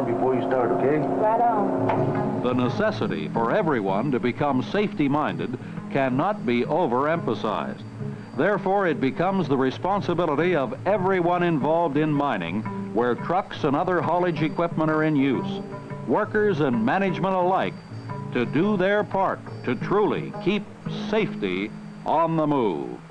alarm before you start, okay? Right on. The necessity for everyone to become safety-minded cannot be overemphasized. Therefore, it becomes the responsibility of everyone involved in mining where trucks and other haulage equipment are in use, workers and management alike, to do their part to truly keep safety on the move.